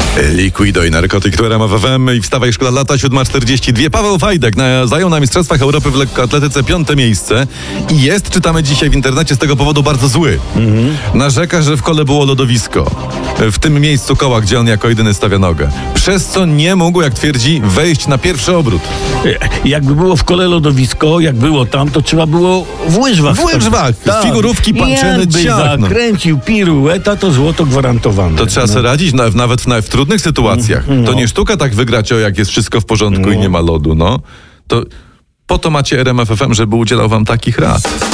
Liquido i narkotyk, to RMF FM i wstawaj szkoda lata 7:42. Paweł Wajdek zajął na Mistrzostwach Europy w lekkoatletyce 5. miejsce i jest, czytamy dzisiaj w internecie, z tego powodu bardzo zły. Narzeka, że w kole było lodowisko. W tym miejscu koła, gdzie on jako jedyny stawia nogę. Przez co nie mógł, jak twierdzi, wejść na pierwszy obrót. Jakby było w kole lodowisko, jak było tam, to trzeba było w łyżwach. W łyżwach, z figurówki, panczyny, jakby ciach. zakręcił pirueta, to złoto gwarantowane. To trzeba sobie radzić, nawet w trudnych sytuacjach. To nie sztuka tak wygrać, jak jest wszystko w porządku i nie ma lodu, no. To po to macie RMF FM, żeby udzielał wam takich rad.